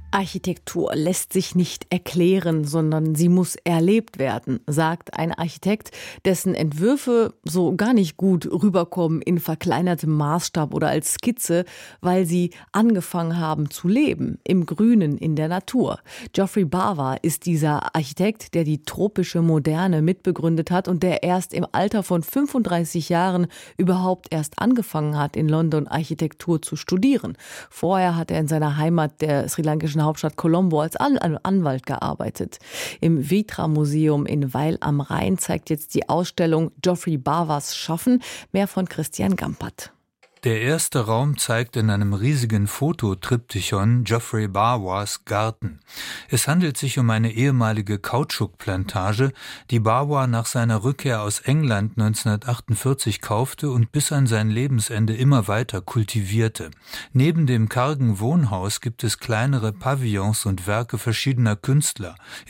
Architektur lässt sich nicht erklären, sondern sie muss erlebt werden, sagt ein Architekt, dessen Entwürfe so gar nicht gut rüberkommen in verkleinertem Maßstab oder als Skizze, weil sie angefangen haben zu leben, im Grünen, in der Natur. Geoffrey Bawa ist dieser Architekt, der die tropische Moderne mitbegründet hat und der erst im Alter von 35 Jahren überhaupt erst angefangen hat, in London Architektur zu studieren. Vorher hat er in seiner Heimat der sri lankischen Hauptstadt Colombo als Anwalt gearbeitet. Im Vitra-Museum in Weil am Rhein zeigt jetzt die Ausstellung Geoffrey Bawas Schaffen. Mehr von Christian Gampert. Der erste Raum zeigt in einem riesigen Fototriptychon Geoffrey Bawas Garten. Es handelt sich um eine ehemalige Kautschukplantage, die Bawa nach seiner Rückkehr aus England 1948 kaufte und bis an sein Lebensende immer weiter kultivierte. Neben dem kargen Wohnhaus gibt es kleinere Pavillons und Werke verschiedener Künstler.